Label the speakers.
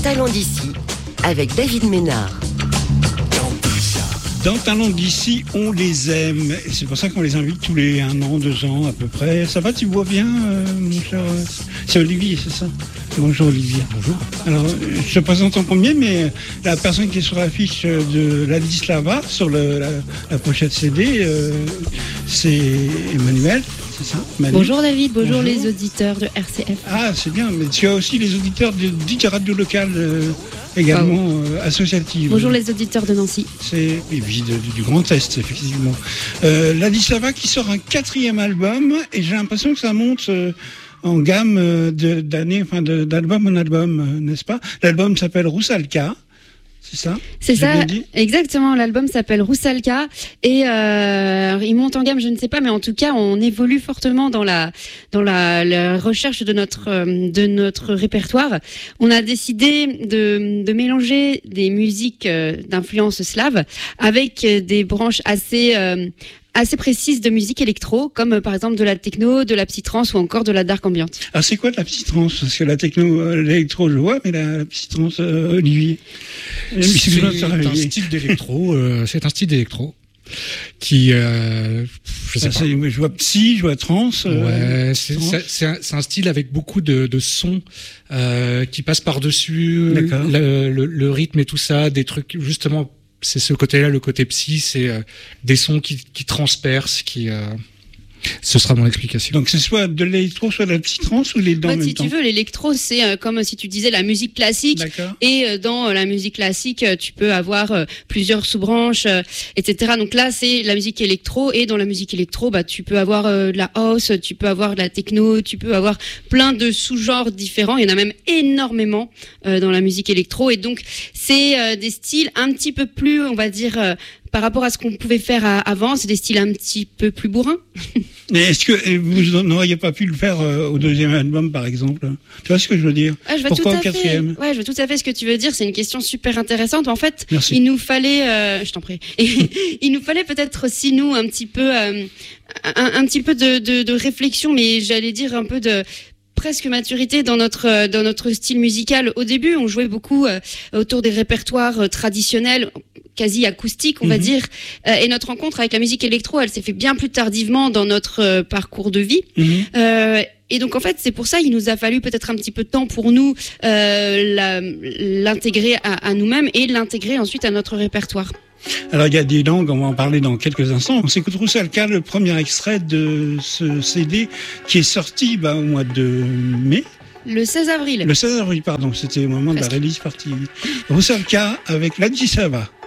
Speaker 1: Talent d'ici avec David Ménard.
Speaker 2: Dans Talent d'ici, on les aime. Et c'est pour ça qu'on les invite tous les 1 an, 2 ans à peu près. Ça va, tu vois bien, mon cher? C'est Olivier, c'est ça? Bonjour Olivier.
Speaker 3: Bonjour.
Speaker 2: Alors, je te présente en premier, mais la personne qui est sur l'affiche de Ladislava, sur la pochette CD, c'est Emmanuel, c'est ça? Manu.
Speaker 4: Bonjour David, bonjour les auditeurs de RCF.
Speaker 2: Ah, c'est bien, mais tu as aussi les auditeurs de 10 radios locales également associatives.
Speaker 4: Bonjour les auditeurs de Nancy.
Speaker 2: C'est du Grand Est, effectivement. Ladislava qui sort un 4e album, et j'ai l'impression que ça monte en gamme d'album en album, n'est-ce pas? L'album s'appelle Roussalka. C'est ça?
Speaker 4: C'est ça, exactement. L'album s'appelle Roussalka et il monte en gamme, je ne sais pas, mais en tout cas, on évolue fortement dans la recherche de notre répertoire. On a décidé de mélanger des musiques d'influence slave avec des branches assez précises de musique électro, comme par exemple de la techno, de la psytrance ou encore de la dark ambiante.
Speaker 2: Ah, c'est quoi de la psytrance? Parce que la techno, l'électro, je vois, mais la psytrance, Olivier.
Speaker 3: C'est un style d'électro. C'est un style d'électro qui, je
Speaker 2: vois psy, je vois trance.
Speaker 3: Ouais, c'est un style avec beaucoup de sons qui passent par-dessus le rythme et tout ça, des trucs justement. C'est ce côté-là, le côté psy, c'est des sons qui transpercent, ce sera mon explication.
Speaker 2: Donc c'est soit de l'électro, soit de la psytrance, ou les deux en même temps?
Speaker 4: Si tu veux, l'électro, c'est comme si tu disais la musique classique.
Speaker 2: D'accord.
Speaker 4: Et dans la musique classique, tu peux avoir plusieurs sous-branches, etc. Donc là, c'est la musique électro. Et dans la musique électro, tu peux avoir de la house, tu peux avoir de la techno, tu peux avoir plein de sous-genres différents. Il y en a même énormément dans la musique électro. Et donc, c'est des styles un petit peu plus, on va dire... par rapport à ce qu'on pouvait faire avant, c'est des styles un petit peu plus bourrins.
Speaker 2: Mais est-ce que vous n'auriez pas pu le faire au 2e album, par exemple? Tu vois ce que je veux dire? Pourquoi au 4e?
Speaker 4: Ouais, je vois tout à fait ce que tu veux dire. C'est une question super intéressante. En fait,
Speaker 2: merci.
Speaker 4: Il nous fallait, je t'en prie, il nous fallait peut-être aussi nous un petit peu de réflexion, mais j'allais dire un peu de presque maturité dans notre style musical. Au début, on jouait beaucoup autour des répertoires traditionnels, quasi acoustique, on va dire. Et notre rencontre avec la musique électro, elle s'est fait bien plus tardivement dans notre parcours de vie. Et donc, en fait, c'est pour ça qu'il nous a fallu peut-être un petit peu de temps pour nous l'intégrer à nous-mêmes et l'intégrer ensuite à notre répertoire.
Speaker 2: Alors, il y a des langues, on va en parler dans quelques instants. On s'écoute Roussalka, le premier extrait de ce CD qui est sorti au mois de mai.
Speaker 4: Le 16 avril.
Speaker 2: Le 16 avril, pardon. C'était au moment de la release partie. Roussalka avec Ladislava.